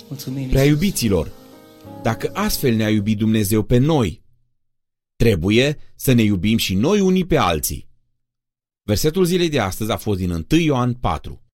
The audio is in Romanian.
Mulțumim, Prea Iisus. iubiților, dacă astfel ne-a iubit Dumnezeu pe noi, trebuie să ne iubim și noi unii pe alții. Versetul zilei de astăzi a fost din 1 Ioan 4.